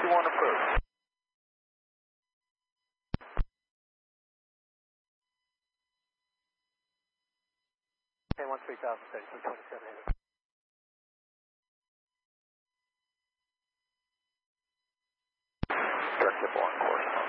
21 approved. Okay, 13,000, 27. Direct to 4.